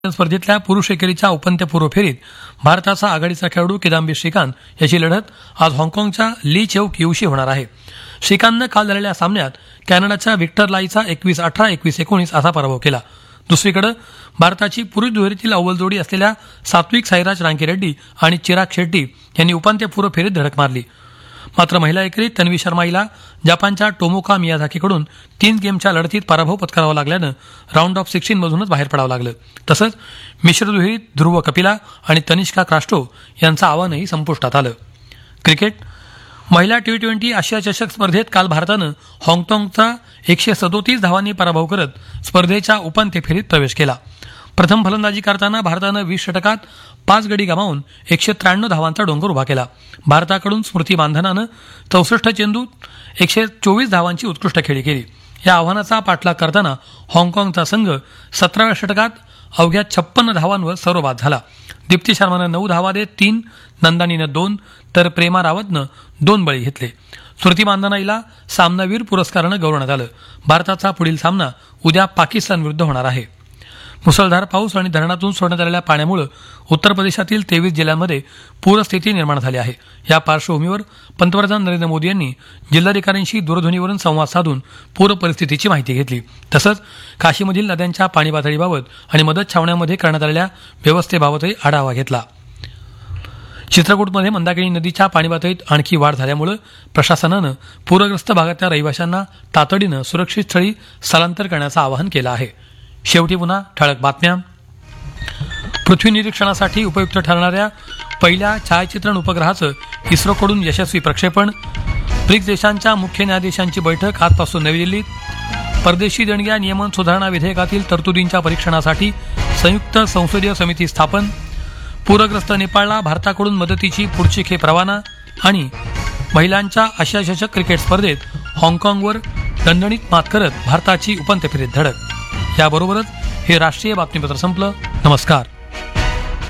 स्पर्धेतल्या पुरुष एकेरीच्या उपांत्यपूर्व फेरीत भारताचा आघाडीचा खेळाडू किदांबी श्रीकांत याची लढत आज हाँगकाँगच्या ली चेऊक युशी होणार आहे. श्रीकांतनं काल झालेल्या सामन्यात कॅनडाच्या व्हिक्टर लाईचा 21-18, 21-19 असा पराभव केला. दुसरीकडे भारताची पुरुष दुहेरीतील अव्वल जोडी असलेल्या सात्विक साईराज रांकीरेड्डी आणि चिराग शेट्टी यांनी उपांत्यपूर्व फेरीत धडक मारली. मात्र महिला एकेरीत तन्वी शर्मा हिला जपानच्या टोमोका मियाझाकीकडून 3 गेमच्या लढतीत पराभव पत्करावा लागल्यानं राऊंड ऑफ 16 मधूनच बाहेर पडावं लागलं. तसंच मिश्र दुहेरीत ध्रुव कपिला आणि तनिष्का क्रास्टो यांचं आव्हानही संपुष्टात आलं. क्रिकेट महिला T20 आशिया चषक स्पर्धेत काल भारतानं हाँगकाँगचा 137 धावांनी पराभव करत स्पर्धेच्या उपांत्य फेरीत प्रवेश केला. प्रथम फलंदाजी करताना भारतानं 20 षटकात 5 गडी गमावून 193 धावांचा डोंगर उभा केला. भारताकडून स्मृती मानधनानं 64 चेंडूत 124 धावांची उत्कृष्ट खेळी केली. या आव्हानाचा पाठलाग करताना हाँगकाँगचा संघ 17व्या षटकात अवघ्या 56 धावांवर सर्वबाद झाला. दीप्ती शर्मानं 9 धावा देत 3, नंदानीनं 2 तर प्रेमा रावतनं 2 बळी घेतले. स्मृती मानधना हिला सामनावीर पुरस्कारानं गौरवण्यात आलं. भारताचा पुढील सामना उद्या पाकिस्तान विरुद्ध होणार आहे. मुसळधार पाऊस आणि धरणातून सोडण्यात आलेल्या पाण्यामुळे उत्तर प्रदेशातील 23 जिल्ह्यांमध्ये पूरस्थिती निर्माण झाली आहे. या पार्श्वभूमीवर पंतप्रधान नरेंद्र मोदी यांनी जिल्हाधिकाऱ्यांशी दूरध्वनीवरून संवाद साधून पूर परिस्थितीची माहिती घेतली. तसंच काशीमधील नद्यांच्या पाणी पातळीबाबत आणि मदत छावण्यांमध्ये करण्यात आलेल्या व्यवस्थेबाबतही आढावा घेतला. चित्रकूटमध्ये मंदाकिनी नदीच्या पाणी पातळीत आणखी वाढ झाल्यामुळे प्रशासनानं पूरग्रस्त भागातल्या रहिवाशांना तातडीनं सुरक्षित स्थळी स्थलांतर करण्याचं आवाहन केलं आहे. शेवटी पुन्हा ठळक बातम्या. पृथ्वी निरीक्षणासाठी उपयुक्त ठरणाऱ्या पहिल्या छायाचित्रण उपग्रहाचं इस्रोकडून यशस्वी प्रक्षेपण. ब्रिक्स देशांच्या मुख्य न्यायाधीशांची बैठक आजपासून नवी दिल्लीत. परदेशी देणग्या नियमन सुधारणा विधेयकातील तरतुदींच्या परीक्षणासाठी संयुक्त संसदीय समिती स्थापन. पूरग्रस्त नेपाळला भारताकडून मदतीची पुढची खेप रवाना. आणि महिलांच्या आशिया चषक क्रिकेट स्पर्धेत हाँगकाँगवर दणदणीत मात करत भारताची उपांत्य फेरीत धडक. याबरोबरच हे राष्ट्रीय बातमीपत्र संपलं. नमस्कार.